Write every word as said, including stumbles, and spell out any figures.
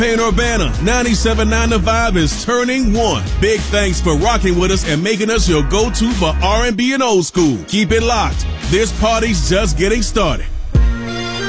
Payne Urbana, ninety-seven point nine The Vibe is turning one. Big thanks for rocking with us and making us your go-to for R and B and old school. Keep it locked. This party's just getting started.